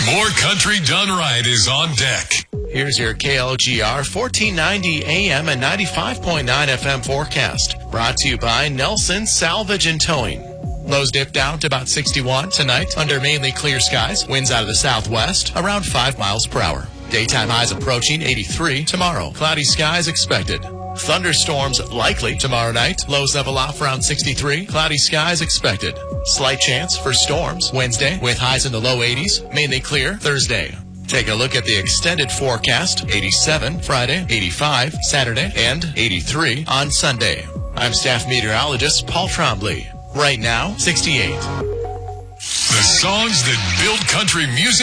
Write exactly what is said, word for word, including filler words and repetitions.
More country done right is on deck. Here's your K L G R fourteen ninety A M and ninety-five point nine F M forecast. Brought to you by Nelson Salvage and Towing. Lows dip down to about sixty-one tonight under mainly clear skies. Winds out of the southwest around five miles per hour. Daytime highs approaching eighty-three tomorrow. Cloudy skies expected. Thunderstorms likely tomorrow night. Lows level off around sixty-three. Cloudy skies expected. Slight chance for storms Wednesday with highs in the low eighties. Mainly clear Thursday. Take a look at the extended forecast. eighty-seven Friday, eighty-five Saturday, and eighty-three on Sunday. I'm staff meteorologist Paul Trombley. Right now, sixty-eight. The songs that build country music